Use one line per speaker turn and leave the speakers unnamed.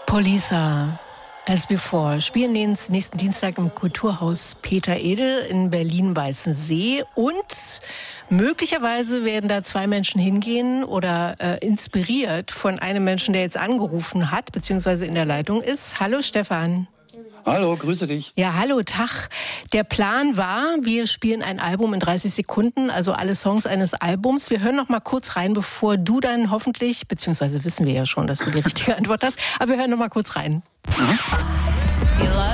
Polisa, as before, spielen nächsten Dienstag im Kulturhaus Peter Edel in Berlin-Weißensee und möglicherweise werden da 2 Menschen hingehen oder inspiriert von einem Menschen, der jetzt angerufen hat, beziehungsweise in der Leitung ist. Hallo Stefan.
Hallo, grüße dich.
Ja, hallo, Tag. Der Plan war, wir spielen ein Album in 30 Sekunden, also alle Songs eines Albums. Wir hören noch mal kurz rein, bevor du dann hoffentlich, beziehungsweise wissen wir ja schon, dass du die richtige Antwort hast, aber wir hören noch mal kurz rein.
Mhm.